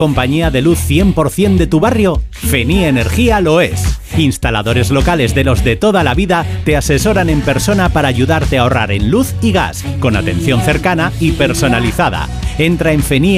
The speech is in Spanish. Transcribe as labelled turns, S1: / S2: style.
S1: ¿Compañía de luz 100% de tu barrio? Fenie Energía lo es. Instaladores locales de los de toda la vida te asesoran en persona para ayudarte a ahorrar en luz y gas, con atención cercana y personalizada. Entra en Fenie